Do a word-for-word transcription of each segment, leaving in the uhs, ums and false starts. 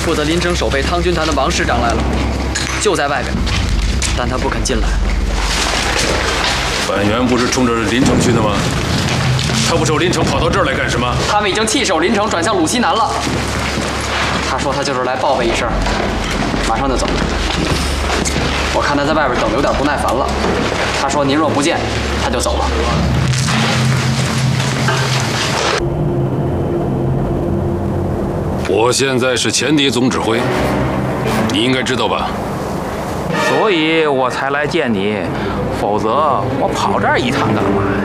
负责临城守备汤君坛的王师长来了，就在外边，但他不肯进来。 板垣不是冲着临城去的吗？他不守临城，跑到这儿来干什么？ 他们已经弃守临城，转向鲁西南了。他说他就是来报备一声，马上就走。我看他在外边等得有点不耐烦了。他说您若不见，他就走了。 我现在是前敌总指挥，你应该知道吧？ 所以我才来见你，否则我跑这儿一趟干嘛呀？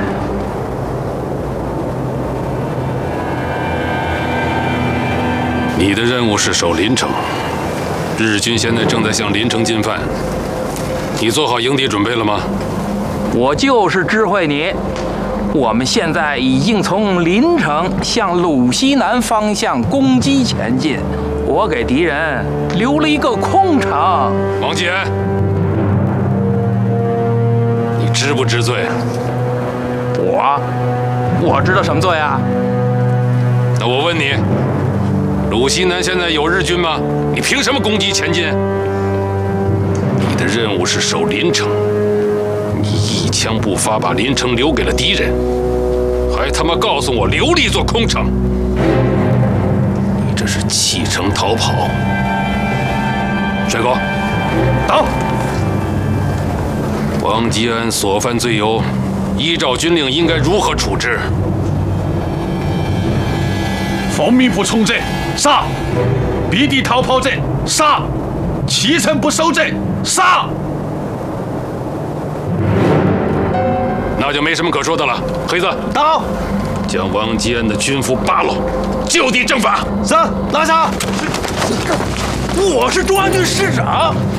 你的任务是守临城，日军现在正在向临城进犯，你做好迎敌准备了吗？ 我就是知会你，我们现在已经从临城向鲁西南方向攻击前进，我给敌人留了一个空城。 王继安，你知不知罪？ 我，我知道什么罪啊？ 那我问你，鲁西南现在有日军吗？你凭什么攻击前进？你的任务是守临城，你一枪不发把临城留给了敌人，还他妈告诉我留了一座空城，你这是弃城逃跑。帅哥，到！王吉安所犯罪由，依照军令应该如何处置？ 防密不从者，杀；避敌逃跑者，杀；弃城不守者，杀。 那就没什么可说的了。黑子， 到！ 将王吉安的军服扒了，就地正法。 是，拉下。我是中央军师长。